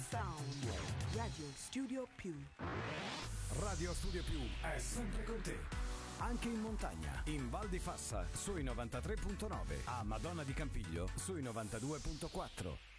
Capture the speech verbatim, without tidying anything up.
Sound. Radio Studio Più. Radio Studio Più è sempre con te. Anche in montagna, in Val di Fassa sui novantatré virgola nove, a Madonna di Campiglio sui novantadue virgola quattro.